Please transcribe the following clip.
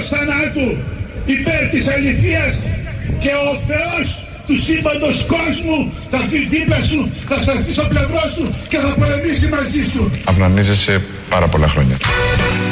θανάτου υπέρ της αληθείας και ο Θεός του σύμπαντος κόσμου θα έρθει δίπλα σου, θα σταθεί στο πλευρό σου και θα πολεμήσει μαζί σου. Αυνανίζεσαι πάρα πολλά χρόνια.